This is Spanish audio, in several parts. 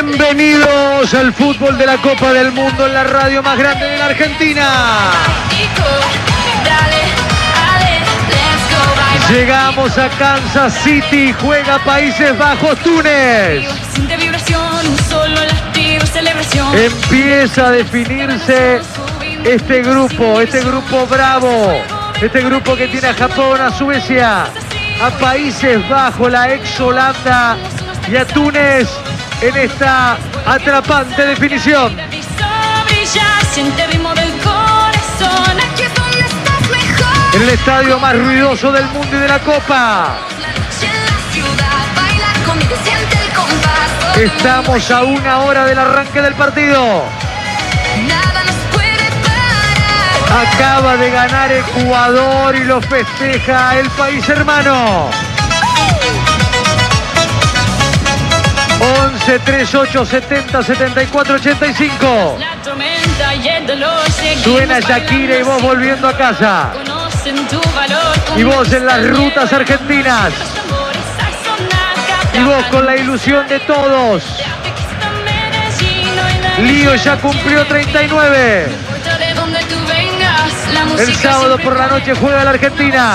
Bienvenidos al fútbol de la Copa del Mundo en la radio más grande de la Argentina. Llegamos a Kansas City, juega Países Bajos, Túnez. Empieza a definirse este grupo bravo, este grupo que tiene a Japón, a Suecia, a Países Bajos, la ex Holanda y a Túnez en esta atrapante definición. En el estadio más ruidoso del mundo y de la Copa. Estamos a 1 hora del arranque del partido. Acaba de ganar Ecuador y lo festeja el país hermano. 11 38 70 74 85. Suena Shakira y vos volviendo a casa. Y vos en las rutas argentinas. Y vos con la ilusión de todos. Lío ya cumplió 39. El sábado por la noche juega la Argentina.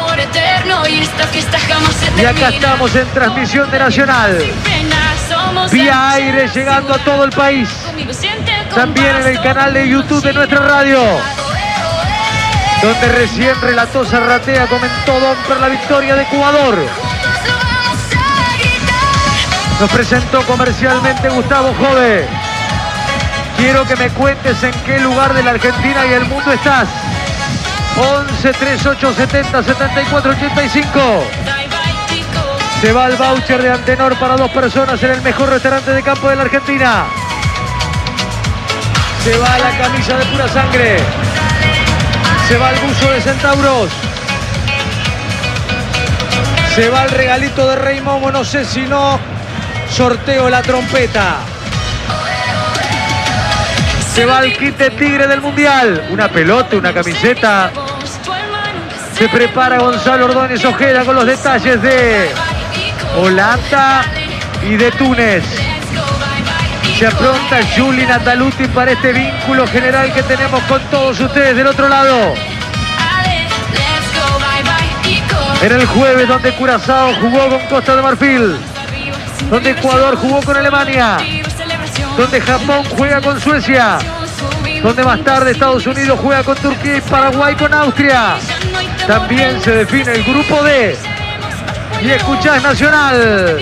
Y acá estamos en transmisión de Nacional. Vía aire llegando a todo el país. También en el canal de YouTube de nuestra radio. Donde recién relató Zarratea, comentó Domper la victoria de Ecuador. Nos presentó comercialmente Gustavo Jove. Quiero que me cuentes en qué lugar de la Argentina y el mundo estás. 11 38 70 74 85. Se va el voucher de Antenor para 2 personas en el mejor restaurante de campo de la Argentina. Se va la camisa de Pura Sangre. Se va el buzo de Centauros. Se va el regalito de Rey Momo. No sé si no sorteo la trompeta. Se va el kit de Tigre del Mundial. Una pelota, una camiseta. Se prepara Gonzalo Ordóñez Ojeda con los detalles de Holanda y de Túnez. Se apronta Juli Nataluti para este vínculo general que tenemos con todos ustedes del otro lado. En el jueves donde Curazao jugó con Costa de Marfil. Donde Ecuador jugó con Alemania. Donde Japón juega con Suecia. Donde más tarde Estados Unidos juega con Turquía y Paraguay con Austria. También se define el grupo D. Y escuchás Nacional.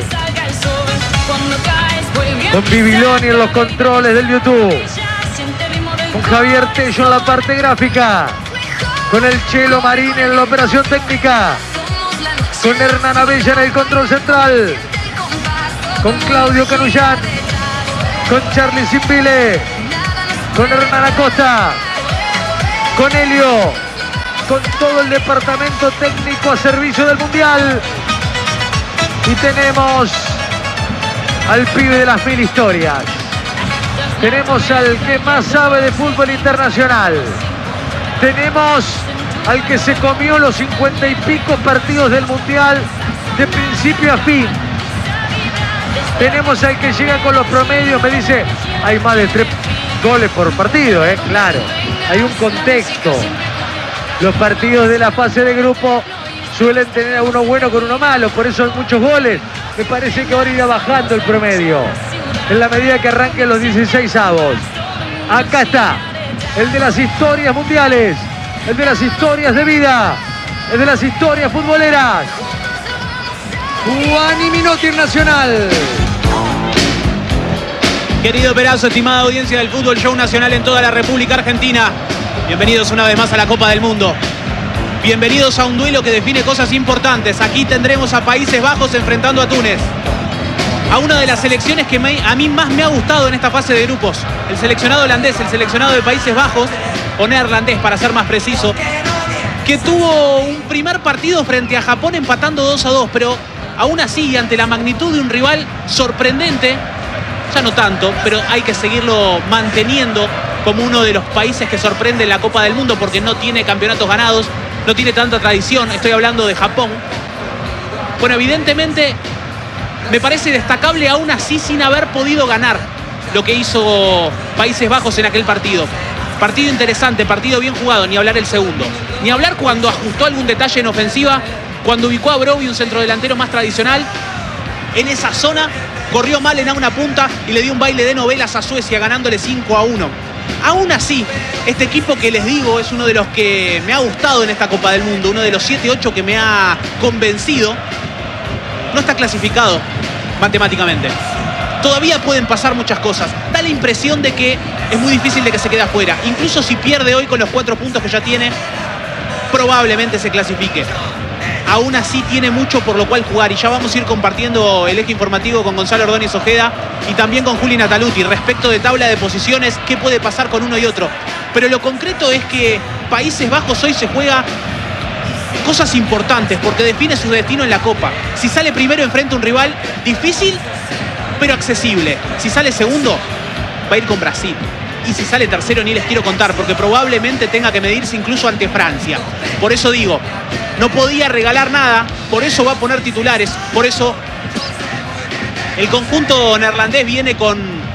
Con Bibiloni en los controles del YouTube. Con Javier Tello en la parte gráfica. Con el Chelo Marín en la operación técnica. Con Hernán Abella en el control central. Con Claudio Canullán. Con Charlie Zimbile. Con Hernán Acosta. Con Helio. Con todo el departamento técnico a servicio del Mundial. Y tenemos al pibe de las 1000 historias. Tenemos al que más sabe de fútbol internacional. Tenemos al que se comió los 50 y pico partidos del Mundial de principio a fin. Tenemos al que llega con los promedios, me dice, hay más de 3 goles por partido, claro. Hay un contexto. Los partidos de la fase de grupo suelen tener a uno bueno con uno malo, por eso hay muchos goles. Me parece que ahora irá bajando el promedio en la medida que arranquen los 16avos. Acá está, el de las historias mundiales, el de las historias de vida, el de las historias futboleras. Juan Minotti Nacional. Querido Perazo, estimada audiencia del Fútbol Show Nacional en toda la República Argentina. Bienvenidos una vez más a la Copa del Mundo. Bienvenidos a un duelo que define cosas importantes. Aquí tendremos a Países Bajos enfrentando a Túnez. A una de las selecciones que a mí más me ha gustado en esta fase de grupos. El seleccionado holandés, el seleccionado de Países Bajos, o neerlandés para ser más preciso, que tuvo un primer partido frente a Japón empatando 2-2, pero aún así, ante la magnitud de un rival sorprendente, ya no tanto, pero hay que seguirlo manteniendo como uno de los países que sorprende en la Copa del Mundo porque no tiene campeonatos ganados, no tiene tanta tradición. Estoy hablando de Japón. Bueno, evidentemente Me parece destacable aún así sin haber podido ganar lo que hizo Países Bajos en aquel partido. Partido interesante, partido bien jugado, ni hablar el segundo. Ni hablar cuando ajustó algún detalle en ofensiva, cuando ubicó a Brobbey, un centrodelantero más tradicional, en esa zona, corrió mal en una punta y le dio un baile de novelas a Suecia, ganándole 5-1. Aún así, este equipo que les digo es uno de los que me ha gustado en esta Copa del Mundo, uno de los 7-8 que me ha convencido, no está clasificado matemáticamente. Todavía pueden pasar muchas cosas. Da la impresión de que es muy difícil de que se quede afuera. Incluso si pierde hoy con los 4 puntos que ya tiene, probablemente se clasifique. Aún así tiene mucho por lo cual jugar y ya vamos a ir compartiendo el eje informativo con Gonzalo Ordóñez Ojeda y también con Juli Nataluti respecto de tabla de posiciones, qué puede pasar con uno y otro. Pero lo concreto es que Países Bajos hoy se juega cosas importantes porque define su destino en la Copa. Si sale primero enfrente a un rival difícil, pero accesible. Si sale segundo, va a ir con Brasil. Y si sale tercero ni les quiero contar, porque probablemente tenga que medirse incluso ante Francia. Por eso digo, no podía regalar nada, por eso va a poner titulares, por eso el conjunto neerlandés viene con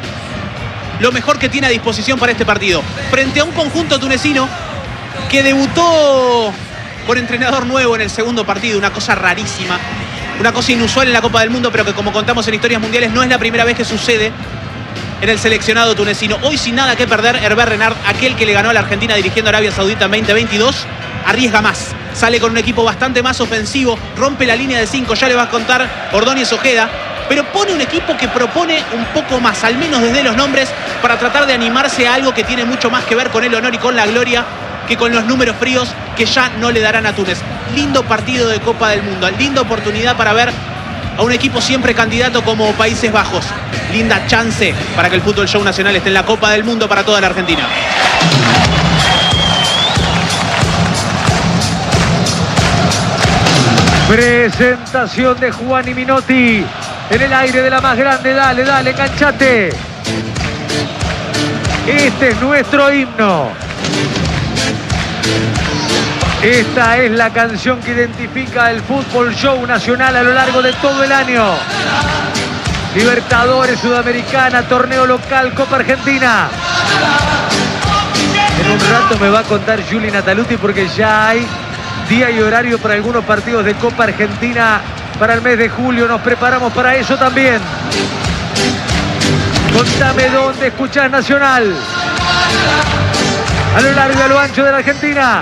lo mejor que tiene a disposición para este partido. Frente a un conjunto tunecino que debutó con entrenador nuevo en el segundo partido, una cosa rarísima. Una cosa inusual en la Copa del Mundo, pero que como contamos en Historias Mundiales no es la primera vez que sucede en el seleccionado tunecino. Hoy sin nada que perder, Hervé Renard, aquel que le ganó a la Argentina dirigiendo a Arabia Saudita en 2022, arriesga más. Sale con un equipo bastante más ofensivo, rompe la línea de 5, ya le va a contar Ordóñez Ojeda, pero pone un equipo que propone un poco más, al menos desde los nombres, para tratar de animarse a algo que tiene mucho más que ver con el honor y con la gloria que con los números fríos que ya no le darán a Túnez. Lindo partido de Copa del Mundo, linda oportunidad para ver a un equipo siempre candidato como Países Bajos. Linda chance para que el Fútbol Show Nacional esté en la Copa del Mundo para toda la Argentina. Presentación de Juan y Minotti en el aire de la más grande. Dale, dale, enganchate. Este es nuestro himno. Esta es la canción que identifica el Fútbol Show Nacional a lo largo de todo el año. Libertadores, Sudamericana, torneo local, Copa Argentina. En un rato me va a contar Juli Nataluti porque ya hay día y horario para algunos partidos de Copa Argentina para el mes de julio. Nos preparamos para eso también. Contame dónde escuchás Nacional. A lo largo y a lo ancho de la Argentina.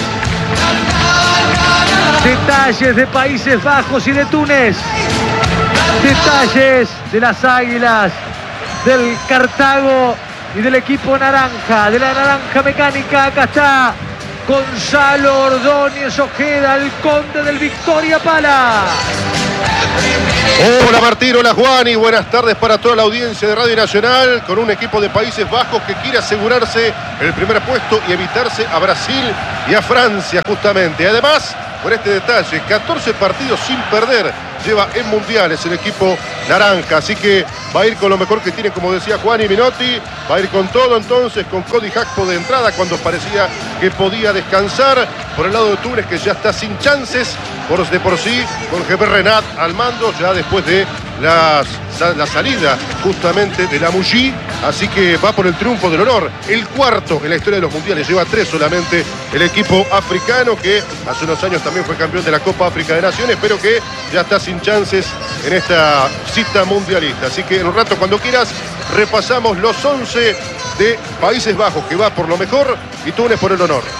Detalles de Países Bajos y de Túnez. Detalles de las Águilas, del Cartago y del equipo naranja, de la naranja mecánica. Acá está Gonzalo Ordóñez Ojeda, el conde del Victoria Pala. Hola Martín, hola Juan y buenas tardes para toda la audiencia de Radio Nacional con un equipo de Países Bajos que quiere asegurarse el primer puesto y evitarse a Brasil y a Francia justamente. Además, por este detalle, 14 partidos sin perder lleva en mundiales el equipo naranja, así que va a ir con lo mejor que tiene, como decía Juan y Minotti, va a ir con todo entonces, con Cody Gakpo de entrada cuando parecía que podía descansar, por el lado de Túnez que ya está sin chances, de por sí, con Hervé Renard al mando, ya después de la salida justamente de la Mouji, así que va por el triunfo del honor, el cuarto en la historia de los mundiales, lleva 3 solamente el equipo africano que hace unos años también fue campeón de la Copa África de Naciones, pero que ya está sin chances en esta cita mundialista. Así que en un rato, cuando quieras, repasamos los 11 de Países Bajos, que va por lo mejor y Túnez por el honor.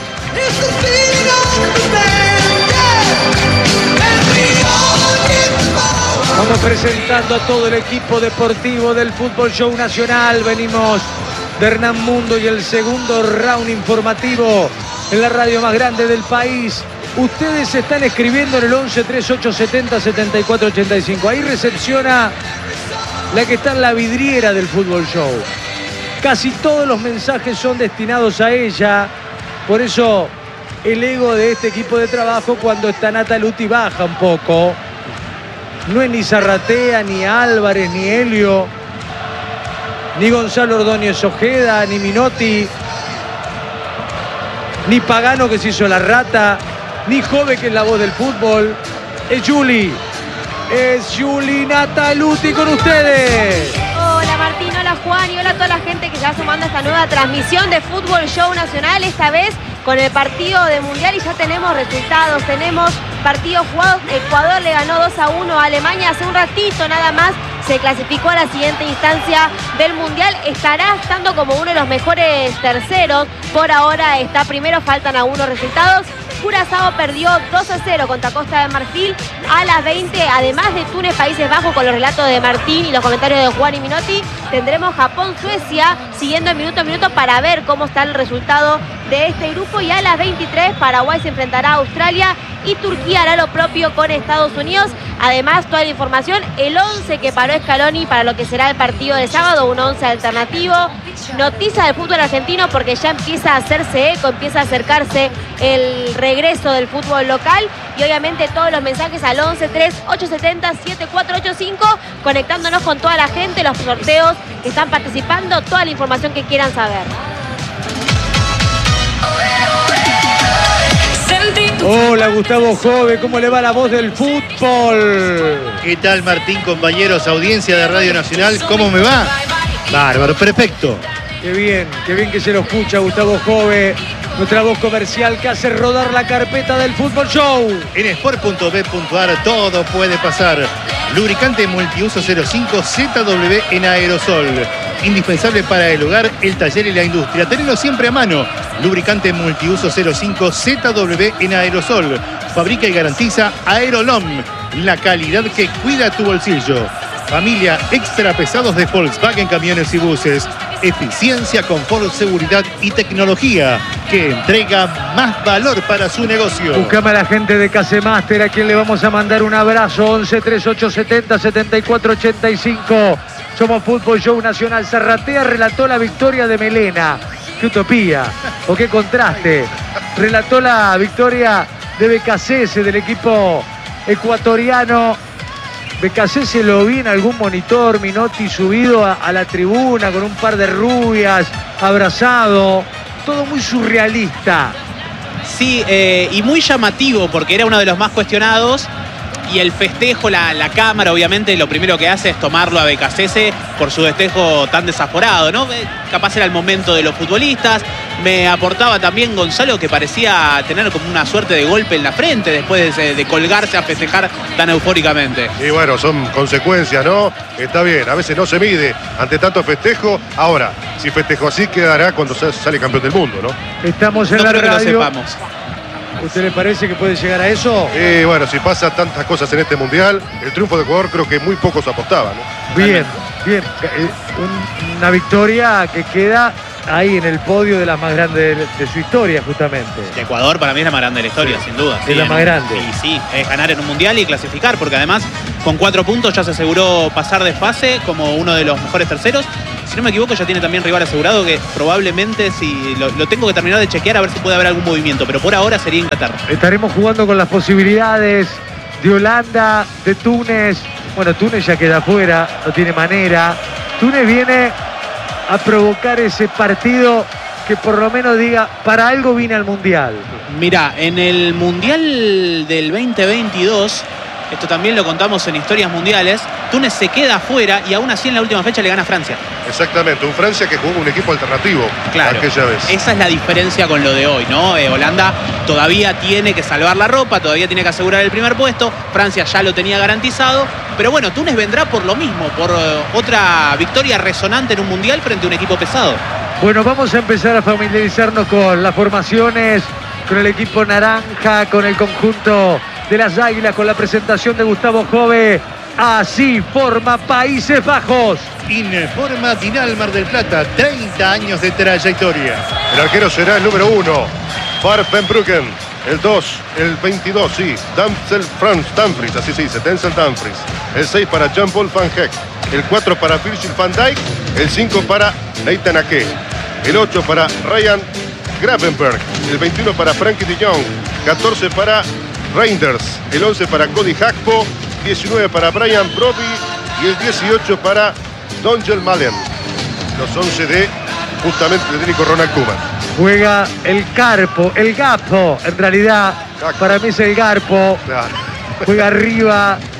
Vamos presentando a todo el equipo deportivo del Fútbol Show Nacional. Venimos de Hernán Mundo y el segundo round informativo en la radio más grande del país. Ustedes están escribiendo en el 11 3870 7485. Ahí recepciona la que está en la vidriera del Fútbol Show. Casi todos los mensajes son destinados a ella. Por eso el ego de este equipo de trabajo cuando está Nataluti baja un poco. No es ni Zarratea, ni Álvarez, ni Helio, ni Gonzalo Ordóñez Ojeda, ni Minotti, ni Pagano que se hizo la rata, ni Jove que es la voz del fútbol. Es Juli. es Juli Nataluti con ustedes. Hola Martín, hola Juan y hola a toda la gente que se va sumando a esta nueva transmisión de Fútbol Show Nacional, esta vez con el partido de Mundial y ya tenemos resultados, tenemos partidos jugados. Ecuador le ganó 2-1 a Alemania hace un ratito nada más, se clasificó a la siguiente instancia del Mundial, estará estando como uno de los mejores terceros, por ahora está primero, faltan algunos resultados. Curazao perdió 2-0 contra Costa de Marfil a las 20, además de Túnez, Países Bajos, con los relatos de Martín y los comentarios de Juan y Minotti. Tendremos Japón-Suecia siguiendo minuto a minuto para ver cómo está el resultado de este grupo, y a las 23 Paraguay se enfrentará a Australia y Turquía hará lo propio con Estados Unidos. Además, toda la información, el 11 que paró Scaloni para lo que será el partido de sábado, un 11 alternativo. Noticia del fútbol argentino porque ya empieza a hacerse eco, empieza a acercarse el regreso del fútbol local, y obviamente todos los mensajes al 11-3-870-7485, conectándonos con toda la gente, los sorteos que están participando, toda la información que quieran saber. Hola Gustavo Jove, ¿cómo le va la voz del fútbol? ¿Qué tal Martín, compañeros, audiencia de Radio Nacional? ¿Cómo me va? Bárbaro, perfecto. Qué bien que se lo escucha Gustavo Jove, nuestra voz comercial que hace rodar la carpeta del Fútbol Show. En sport.b.ar todo puede pasar. Lubricante multiuso 05 ZW en aerosol. Indispensable para el hogar, el taller y la industria. Tenelo siempre a mano. Lubricante multiuso 05 ZW en aerosol. Fabrica y garantiza Aerolom, la calidad que cuida tu bolsillo. Familia extra pesados de Volkswagen Camiones y Buses. Eficiencia, confort, seguridad y tecnología que entrega más valor para su negocio. Buscame a la gente de Casemaster, a quien le vamos a mandar un abrazo. 11-3870-7485. Somos Fútbol Show Nacional. Zarratea relató la victoria de Melena. ¡Qué utopía! ¡O qué contraste! Relató la victoria de Becasese, del equipo ecuatoriano. Becasese lo vi en algún monitor, Minotti, subido a la tribuna con un par de rubias, abrazado. Todo muy surrealista. Sí, y muy llamativo porque era uno de los más cuestionados. Y el festejo, la cámara, obviamente, lo primero que hace es tomarlo a Becasese por su festejo tan desaforado, ¿no? Capaz era el momento de los futbolistas. Me aportaba también Gonzalo, que parecía tener como una suerte de golpe en la frente después de colgarse a festejar tan eufóricamente. Y bueno, son consecuencias, ¿no? Está bien, a veces no se mide ante tanto festejo. Ahora, si festejo así, quedará cuando sale campeón del mundo, ¿no? Estamos en No la creo radio. que lo sepamos. ¿Usted le parece que puede llegar a eso? Bueno, si pasa tantas cosas en este Mundial, el triunfo de Ecuador creo que muy pocos apostaban, ¿no? Bien. Una victoria que queda ahí en el podio de las más grandes de su historia, justamente. De Ecuador para mí es la más grande de la historia, sin duda. Es la más grande. Y sí, es ganar en un mundial y clasificar, porque además con 4 puntos ya se aseguró pasar de fase como uno de los mejores terceros. Si no me equivoco, ya tiene también rival asegurado, que probablemente, si lo tengo que terminar de chequear a ver si puede haber algún movimiento, pero por ahora sería Inglaterra. Estaremos jugando con las posibilidades de Holanda, de Túnez. Bueno, Túnez ya queda afuera, no tiene manera. Túnez viene a provocar ese partido que por lo menos diga, para algo vine al Mundial. Mirá, en el Mundial del 2022, esto también lo contamos en Historias Mundiales, Túnez se queda afuera y aún así en la última fecha le gana a Francia. Exactamente, un Francia que jugó un equipo alternativo Claro, aquella vez. esa es la diferencia con lo de hoy, ¿no? Holanda todavía tiene que salvar la ropa, todavía tiene que asegurar el primer puesto, Francia ya lo tenía garantizado, pero bueno, Túnez vendrá por lo mismo, por otra victoria resonante en un Mundial frente a un equipo pesado. Bueno, vamos a empezar a familiarizarnos con las formaciones, con el equipo naranja, con el conjunto de las Águilas, con la presentación de Gustavo Jove. Así forma Países Bajos. Informa Dinal Mar del Plata, 30 años de trayectoria. El arquero será el número 1, Bart Van Bruggen. El 2, el 22, sí, Dumfries, así se dice, Denzel Dumfries. El 6 para Jean-Paul Van Heck. El 4 para Virgil van Dijk. El 5 para Nathan Ake. El 8 para Ryan Gravenberch. El 21 para Frankie de Jong. 14 para Reinders. El 11 para Cody Gakpo. 19 para Brian Brobby. Y el 18 para Donjel Malen. Los 11 de justamente el técnico Ronald Koeman. Juega el Garpo, en realidad, Gakpo. para mí es el Garpo. Claro. Juega arriba,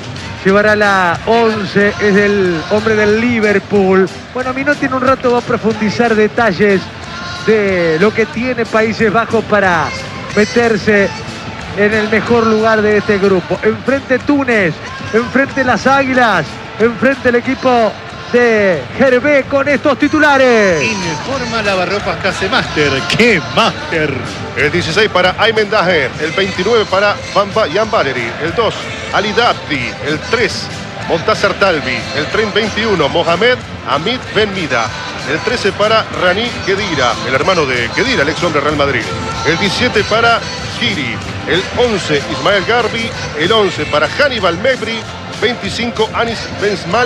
llevará la 11, es el hombre del Liverpool. Bueno, Minotti en un rato va a profundizar detalles de lo que tiene Países Bajos para meterse en el mejor lugar de este grupo. Enfrente Túnez, enfrente las Águilas, enfrente el equipo de Gervé con estos titulares. Informa Lavarropas Casemaster. ¡Qué máster! El 16 para Aymen Daher, el 29 para Jan Valery, el 2 Ali Dabdi, el 3 Montazar Talbi, el 21 Mohamed Hamid Ben Mida, el 13 para Rani Khedira, el hermano de Khedira, el ex hombre Real Madrid, el 17 para Giri, el 11 Ismael Garbi, el 11 para Hannibal Mebri, 25 Anis Benzmal.